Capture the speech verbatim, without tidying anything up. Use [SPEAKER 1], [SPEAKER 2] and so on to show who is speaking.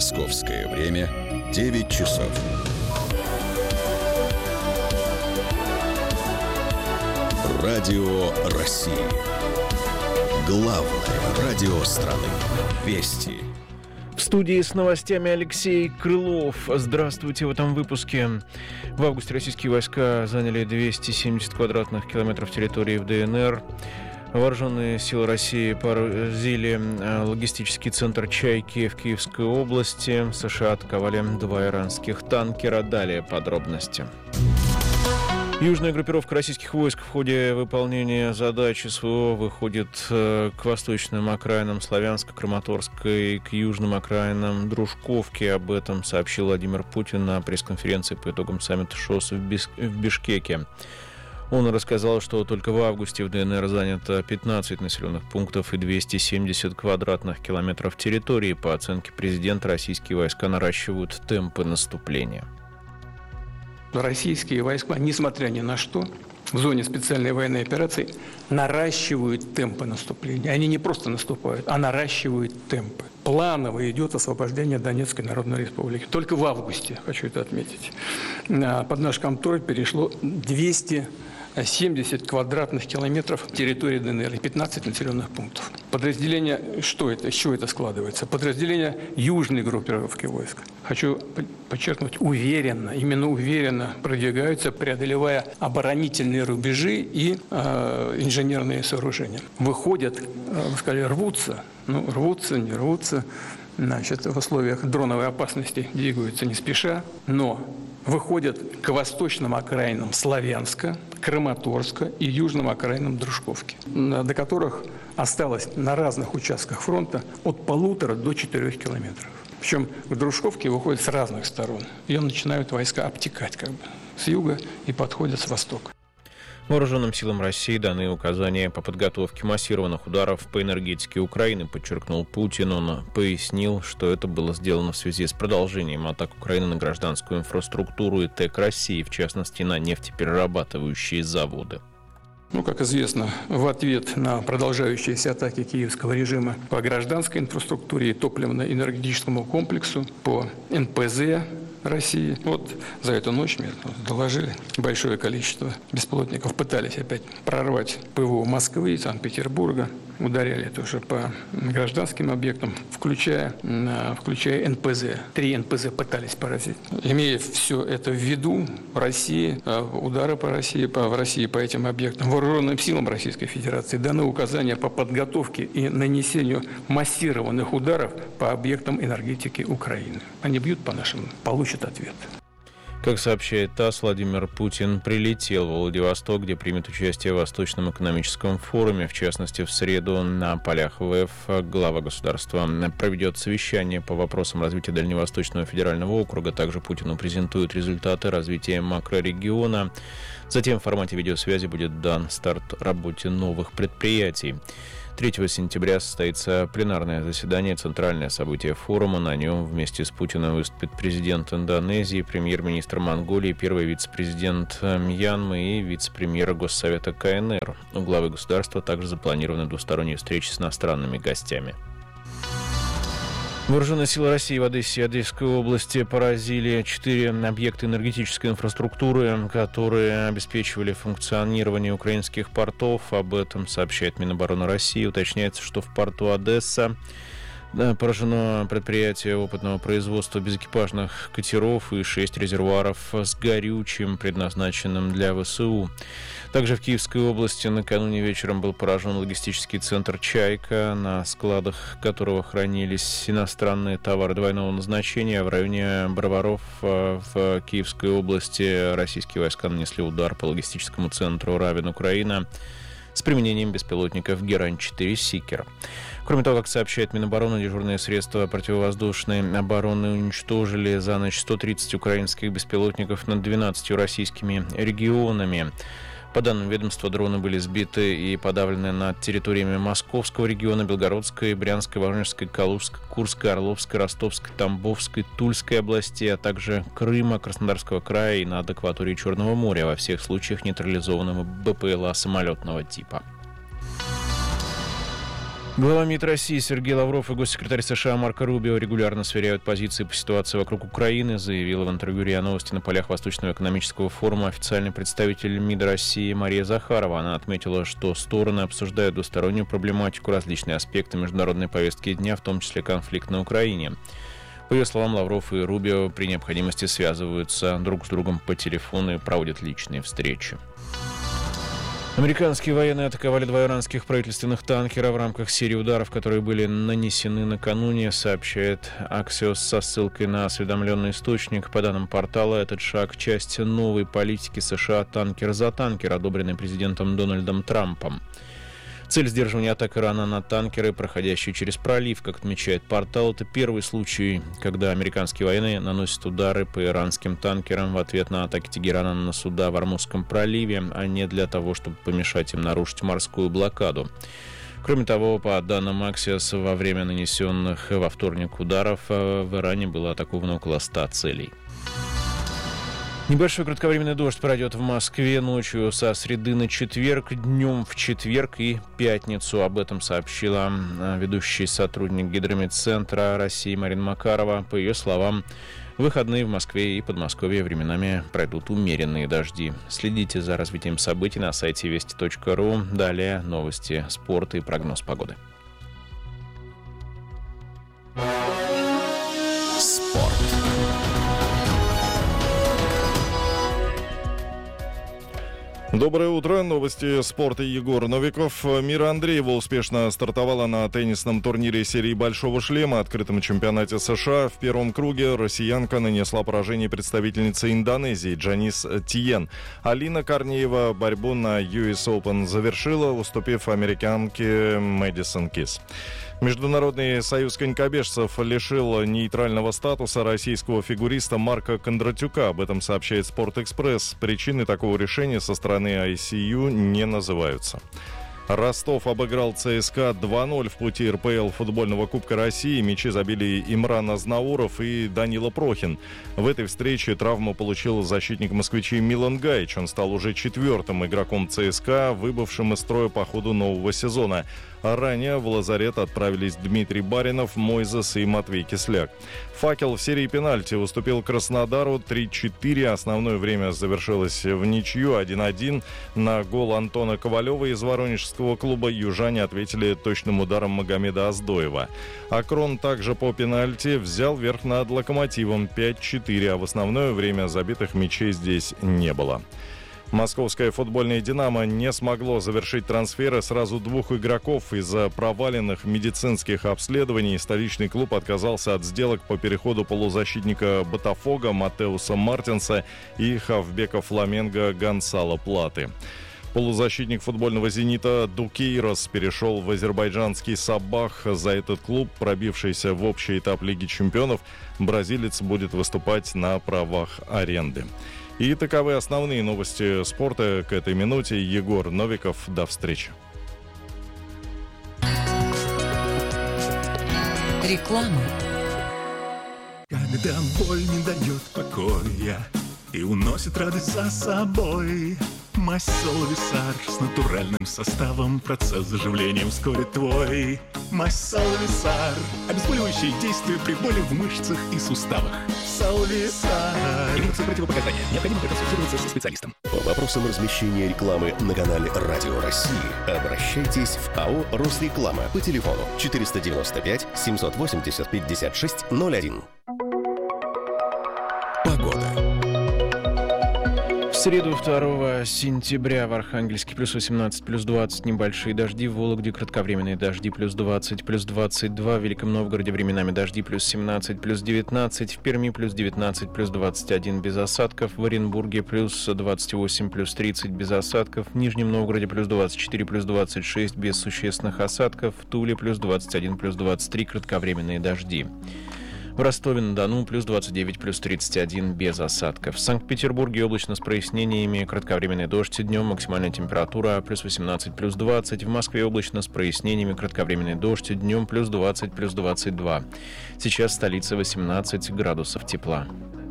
[SPEAKER 1] Московское время девять часов. Радио России. Главное радио страны. Вести.
[SPEAKER 2] В студии с новостями Алексей Крылов. Здравствуйте в этом выпуске. В августе российские войска заняли двести семьдесят квадратных километров территории в ДНР. Вооруженные силы России поразили логистический центр «Чайки» в Киевской области. США атаковали два иранских танкера. Далее подробности. Южная группировка российских войск в ходе выполнения задач СВО выходит к восточным окраинам Славянска, Краматорска и к южным окраинам Дружковки. Об этом сообщил Владимир Путин на пресс-конференции по итогам саммита ШОС в Бишкеке. Он рассказал, что только в августе в ДНР занято пятнадцать населенных пунктов и двести семьдесят квадратных километров территории. По оценке президента, российские войска наращивают темпы наступления.
[SPEAKER 3] Российские войска, несмотря ни на что, в зоне специальной военной операции наращивают темпы наступления. Они не просто наступают, а наращивают темпы. Планово идет освобождение Донецкой Народной Республики. Только в августе, хочу это отметить, под наш контроль перешло двести семьдесят квадратных километров территории ДНР и пятнадцать населенных пунктов. Подразделение, что это, из чего это складывается? Подразделение южной группировки войск. Хочу подчеркнуть, уверенно, именно уверенно продвигаются, преодолевая оборонительные рубежи и э, инженерные сооружения. Выходят, э, вы сказали, рвутся, ну рвутся, не рвутся, значит, в условиях дроновой опасности двигаются не спеша, но выходят к восточным окраинам Славянска, Краматорска и южным окраинам Дружковки, до которых осталось на разных участках фронта от полутора до четырех километров. Причем к Дружковке выходят с разных сторон. Ее начинают войска обтекать как бы с юга и подходят с востока.
[SPEAKER 2] Вооруженным силам России даны указания по подготовке массированных ударов по энергетике Украины, подчеркнул Путин. Он пояснил, что это было сделано в связи с продолжением атак Украины на гражданскую инфраструктуру и ТЭК России, в частности, на нефтеперерабатывающие заводы.
[SPEAKER 3] Ну, как известно, в ответ на продолжающиеся атаки киевского режима по гражданской инфраструктуре и топливно-энергетическому комплексу, по эн пэ зэ России. Вот за эту ночь мне доложили большое количество беспилотников. Пытались опять прорвать ПВО Москвы и Санкт-Петербурга. Ударяли тоже по гражданским объектам, включая, включая эн пэ зэ. Три эн пэ зэ пытались поразить. Имея все это в виду, Россия, удары по России, по, в России по этим объектам, вооруженным силам Российской Федерации даны указания по подготовке и нанесению массированных ударов по объектам энергетики Украины. Они бьют по нашим, получат ответ.
[SPEAKER 2] Как сообщает ТАСС, Владимир Путин прилетел в Владивосток, где примет участие в Восточном экономическом форуме. В частности, в среду на полях вэ эф глава государства проведет совещание по вопросам развития Дальневосточного федерального округа. Также Путину презентуют результаты развития макрорегиона. Затем в формате видеосвязи будет дан старт работе новых предприятий. третьего сентября состоится пленарное заседание, центральное событие форума. На нем вместе с Путиным выступит президент Индонезии, премьер-министр Монголии, первый вице-президент Мьянмы и вице-премьер Госсовета ка эн эр. У главы государства также запланированы двусторонние встречи с иностранными гостями. Вооруженные силы России в Одессе и Одесской области поразили четыре объекта энергетической инфраструктуры, которые обеспечивали функционирование украинских портов. Об этом сообщает Минобороны России. Уточняется, что в порту Одесса поражено предприятие опытного производства безэкипажных катеров и шесть резервуаров с горючим, предназначенным для вэ эс у. Также в Киевской области накануне вечером был поражен логистический центр «Чайка», на складах которого хранились иностранные товары двойного назначения. В районе Броваров в Киевской области российские войска нанесли удар по логистическому центру «Равен Украина» с применением беспилотников Герань четыре «Сикер». Кроме того, как сообщает Минобороны, дежурные средства противовоздушной обороны уничтожили за ночь сто тридцать украинских беспилотников над двенадцатью российскими регионами. По данным ведомства, дроны были сбиты и подавлены над территориями Московского региона, Белгородской, Брянской, Воронежской, Калужской, Курской, Орловской, Ростовской, Тамбовской, Тульской областей, а также Крыма, Краснодарского края и над акваторией Черного моря, во всех случаях нейтрализованного бэ пэ эл а самолетного типа. Глава МИД России Сергей Лавров и госсекретарь США Марко Рубио регулярно сверяют позиции по ситуации вокруг Украины, заявила в интервью РИА Новости на полях Восточного экономического форума официальный представитель МИД России Мария Захарова. Она отметила, что стороны обсуждают двустороннюю проблематику, различные аспекты международной повестки дня, в том числе конфликт на Украине. По ее словам, Лавров и Рубио при необходимости связываются друг с другом по телефону и проводят личные встречи. Американские военные атаковали два иранских правительственных танкера в рамках серии ударов, которые были нанесены накануне, сообщает Axios со ссылкой на осведомленный источник. По данным портала, этот шаг – часть новой политики США «танкер за танкер», одобренной президентом Дональдом Трампом. Цель сдерживания атак Ирана на танкеры, проходящие через пролив, как отмечает портал, это первый случай, когда американские военные наносят удары по иранским танкерам в ответ на атаки Тегерана на суда в Ормузском проливе, а не для того, чтобы помешать им нарушить морскую блокаду. Кроме того, по данным Axios, во время нанесенных во вторник ударов в Иране было атаковано около ста целей. Небольшой кратковременный дождь пройдет в Москве ночью со среды на четверг, днем в четверг и пятницу. Об этом сообщила ведущий сотрудник Гидрометцентра России Марина Макарова. По ее словам, в выходные в Москве и Подмосковье временами пройдут умеренные дожди. Следите за развитием событий на сайте вести точка ру. Далее новости спорта и прогноз погоды.
[SPEAKER 1] Спорт.
[SPEAKER 4] Доброе утро. Новости спорта. Егор Новиков. Мира Андреева успешно стартовала на теннисном турнире серии «Большого шлема», открытом чемпионате США. В первом круге россиянка нанесла поражение представительнице Индонезии Джанис Тиен. Алина Корнеева борьбу на ю эс Open завершила, уступив американке Мэдисон Кис. Международный союз конькобежцев лишил нейтрального статуса российского фигуриста Марка Кондратюка. Об этом сообщает «Спортэкспресс». Причины такого решения со стороны ай си ю не называются. Ростов обыграл ЦСКА два ноль в пути эр пэ эл футбольного Кубка России. Мячи забили Имран Азнауров и Данила Прохин. В этой встрече травму получил защитник москвичей Милан Гаич. Он стал уже четвертым игроком ЦСКА, выбывшим из строя по ходу нового сезона. А ранее в лазарет отправились Дмитрий Баринов, Мойзес и Матвей Кисляк. «Факел» в серии пенальти уступил Краснодару три-четыре. Основное время завершилось в ничью один один. На гол Антона Ковалева из воронежского клуба южане ответили точным ударом Магомеда Аздоева. Акрон также по пенальти взял верх над «Локомотивом» пять-четыре, а в основное время забитых мячей здесь не было. Московское футбольное «Динамо» не смогло завершить трансферы сразу двух игроков. Из-за проваленных медицинских обследований столичный клуб отказался от сделок по переходу полузащитника «Ботафого» Матеуса Мартинса и хавбека «Фламенго» Гонсало Платы. Полузащитник футбольного «Зенита» Дукейрос перешел в азербайджанский «Сабах». За этот клуб, пробившийся в общий этап Лиги чемпионов, бразилец будет выступать на правах аренды. И таковы основные новости спорта к этой минуте. Егор Новиков. До встречи.
[SPEAKER 5] Реклама.
[SPEAKER 6] Когда боль не дает покоя и уносит радость за собой, Масол Висар с натуральным составом, процесс заживления ускорит твой. Масол Висар, обезболивающее действие при боли в мышцах и суставах. Салвисар.
[SPEAKER 7] Имеются противопоказания. Необходимо проконсультироваться со специалистом.
[SPEAKER 1] По вопросам размещения рекламы на канале Радио России обращайтесь в АО «Росреклама» по телефону четыреста девяносто пять семьсот восемьдесят пятьдесят шесть ноль один. Погода.
[SPEAKER 2] В среду второго сентября в Архангельске плюс восемнадцать, плюс двадцать, небольшие дожди, в Вологде кратковременные дожди плюс двадцать, плюс двадцать два, в Великом Новгороде временами дожди плюс семнадцать, плюс девятнадцать, в Перми плюс девятнадцать, плюс двадцать один без осадков, в Оренбурге плюс двадцать восемь, плюс тридцать без осадков, в Нижнем Новгороде плюс двадцать четыре, плюс двадцать шесть без существенных осадков, в Туле плюс двадцать один, плюс двадцать три кратковременные дожди. В Ростове-на-Дону плюс двадцать девять, плюс тридцать один без осадков. В Санкт-Петербурге облачно с прояснениями, кратковременный дождь, днем максимальная температура плюс восемнадцать, плюс двадцать. В Москве облачно с прояснениями, кратковременный дождь, днем плюс двадцать, плюс двадцать два. Сейчас в столице восемнадцать градусов тепла.